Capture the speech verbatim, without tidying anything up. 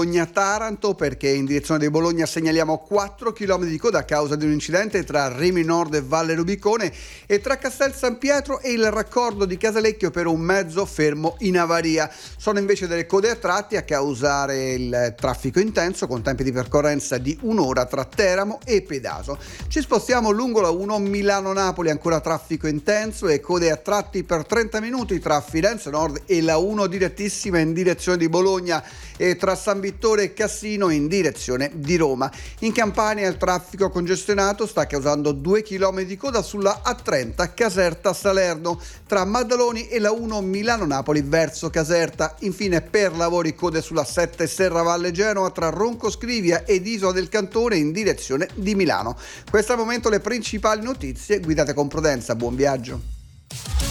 Bologna-Taranto, perché in direzione di Bologna segnaliamo quattro chilometri di coda a causa di un incidente tra Rimini Nord e Valle Rubicone, e tra Castel San Pietro e il raccordo di Casalecchio per un mezzo fermo in avaria. Sono invece delle code a tratti a causare il traffico intenso, con tempi di percorrenza di un'ora tra Teramo e Pedaso. Ci spostiamo lungo la uno Milano-Napoli, ancora traffico intenso e code a tratti per trenta minuti tra Firenze Nord e la uno direttissima in direzione di Bologna, e tra San Vittore e Cassino in direzione di Roma. In Campania il traffico congestionato sta causando due chilometri di coda sulla A trenta Caserta-Salerno tra Maddaloni e la uno Milano-Napoli verso Caserta. Infine, per lavori, code sulla sette Serravalle Genova tra Ronco Scrivia ed Isola del Cantone in direzione di Milano. Questo al momento le principali notizie, guidate con prudenza, buon viaggio.